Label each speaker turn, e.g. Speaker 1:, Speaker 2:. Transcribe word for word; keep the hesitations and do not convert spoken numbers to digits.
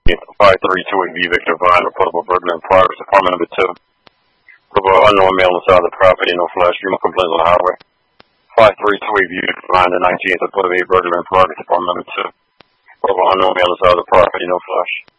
Speaker 1: five three two eight V Victor Vine, reportable burglary in progress, apartment number two. Report unknown male inside the property, no flash, stream of complaints on the highway. five three two eight V Victor Vine, the nineteenth, report of a burglary in progress, apartment number two. Report unknown male inside the property, no flash.